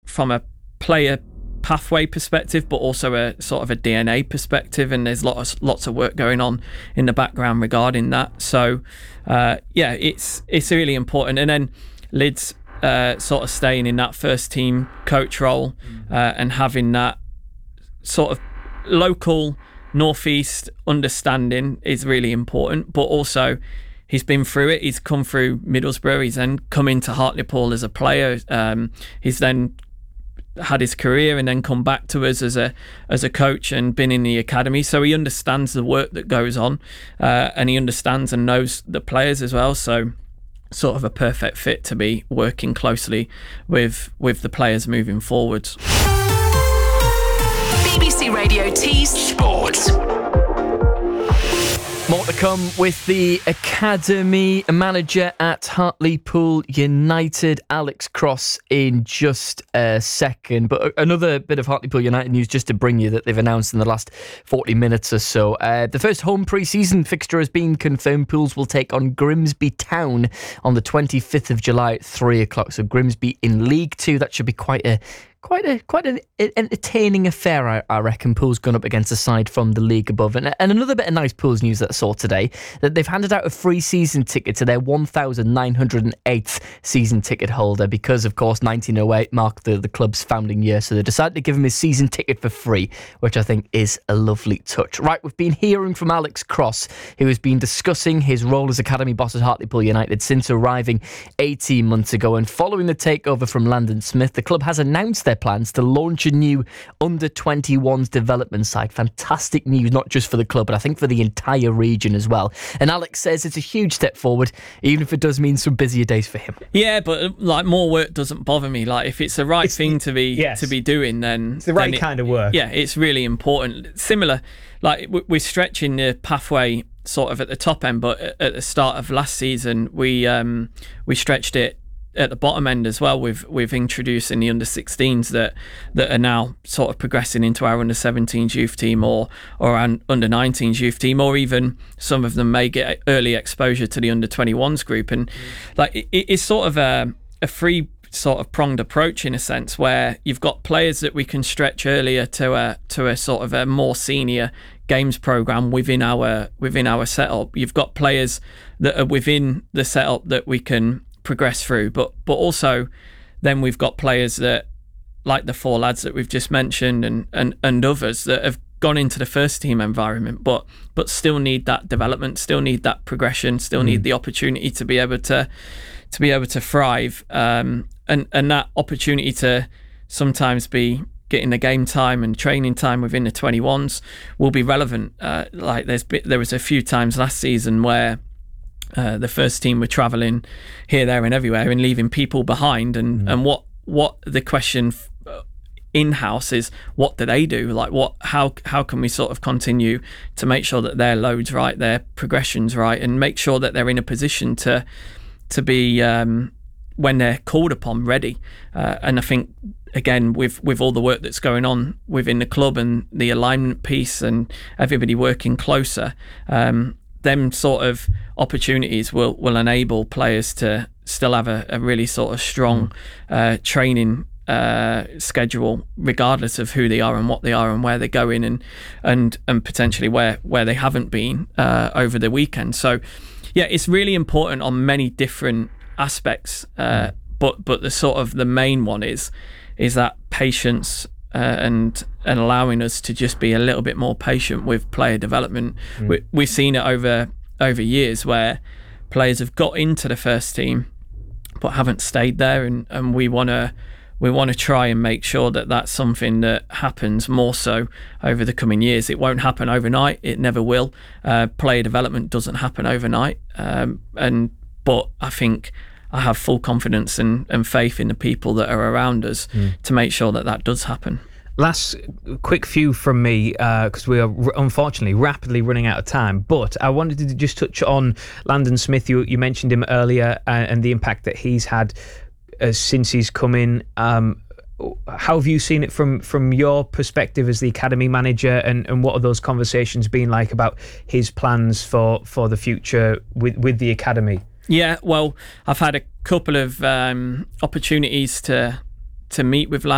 from a player pathway perspective, but also a sort of a DNA perspective, and there's lots of work going on in the background regarding that. So it's really important. And then Lid's sort of staying in that first team coach role and having that sort of local Northeast understanding is really important. But also he's been through it. He's come through Middlesbrough. He's then come into Hartlepool as a player. He's then had his career and then come back to us as a coach and been in the academy. So he understands the work that goes on, and he understands and knows the players as well. So sort of a perfect fit to be working closely with the players moving forwards. BBC Radio T Sports. More to come with the academy manager at Hartlepool United, Alex Cross, in just a second. But another bit of Hartlepool United news just to bring you that they've announced in the last 40 minutes or so. The first home pre-season fixture has been confirmed. Pools will take on Grimsby Town on the 25th of July at 3 o'clock. So Grimsby in League Two. That should be quite an entertaining affair, I reckon. Pools gone up against a side from the league above. And another bit of nice Pools news that I saw today, that they've handed out a free season ticket to their 1,908th season ticket holder because, of course, 1908 marked the club's founding year. So they decided to give him his season ticket for free, which I think is a lovely touch. Right, we've been hearing from Alex Cross, who has been discussing his role as academy boss at Hartlepool United since arriving 18 months ago. And following the takeover from Landon Smith, the club has announced their plans to launch a new under-21s development side. Fantastic news, not just for the club, but I think for the entire region as well. And Alex says it's a huge step forward, even if it does mean some busier days for him. Yeah, but like, more work doesn't bother me. Like, if it's the right thing to be doing, then it's the right kind of work. Yeah, it's really important. Similar, like we're stretching the pathway sort of at the top end, but at the start of last season, we stretched it at the bottom end as well with introducing the under-16s that are now sort of progressing into our under-17s youth team or our under-19s youth team, or even some of them may get early exposure to the under-21s group. And like it's sort of a free sort of pronged approach in a sense, where you've got players that we can stretch earlier to a sort of a more senior games program within our setup. You've got players that are within the setup that we can progress through, but also then we've got players that, like the four lads that we've just mentioned and others that have gone into the first team environment but still need that development, still need that progression, still need the opportunity to be able to thrive, and that opportunity to sometimes be getting the game time and training time within the 21s will be relevant. Like there was a few times last season where the first team were travelling here, there and everywhere and leaving people behind, and what the question in-house is, what do they do? Like, how can we sort of continue to make sure that their load's right, their progression's right, and make sure that they're in a position to be when they're called upon, ready. And I think, again, with all the work that's going on within the club and the alignment piece and everybody working closer, them sort of opportunities will enable players to still have a really sort of strong training schedule, regardless of who they are and what they are and where they're going and potentially where they haven't been over the weekend. So yeah, it's really important on many different aspects, but the sort of the main one is that patience, and allowing us to just be a little bit more patient with player development. We've seen it over years where players have got into the first team but haven't stayed there, and we want to try and make sure that that's something that happens more so over the coming years. It won't happen overnight, it never will. Player development doesn't happen overnight, but I think I have full confidence and faith in the people that are around us to make sure that does happen. Last quick few from me, because we are unfortunately rapidly running out of time, but I wanted to just touch on Landon Smith. You mentioned him earlier, and the impact that he's had since he's come in. How have you seen it from your perspective as the academy manager, and what are those conversations been like about his plans for the future with the academy? Yeah, well, I've had a couple of opportunities to meet with Landon